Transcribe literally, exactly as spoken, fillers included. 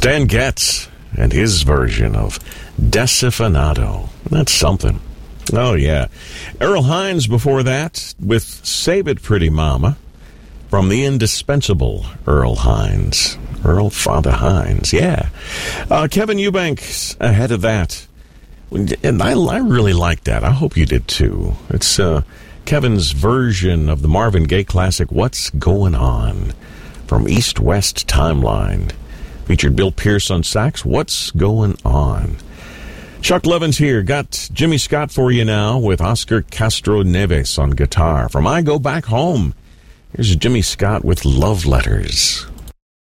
Stan Getz and his version of Desafinado. That's something. Oh, yeah. Earl Hines before that with Save It Pretty Mama from the indispensable Earl Hines. Earl Father Hines, yeah. Uh, Kevin Eubanks ahead of that. And I, I really like that. I hope you did too. It's uh, Kevin's version of the Marvin Gaye classic, What's Going On? From East West Timeline. Featured Bill Pierce on sax. What's Going On? Chuck Levin's here. Got Jimmy Scott for you now with Oscar Castro Neves on guitar. From I Go Back Home, here's Jimmy Scott with Love Letters.